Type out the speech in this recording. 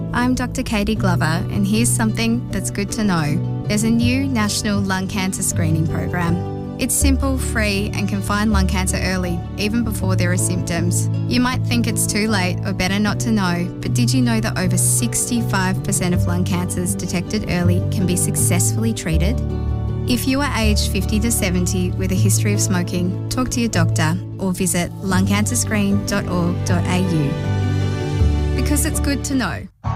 I'm Dr. Katie Glover, and here's something that's good to know. There's a new national lung cancer screening program. It's simple, free, and can find lung cancer early, even before there are symptoms. You might think it's too late or better not to know, but did you know that over 65% of lung cancers detected early can be successfully treated? If you are aged 50 to 70 with a history of smoking, talk to your doctor or visit lungcancerscreen.org.au. Because it's good to know.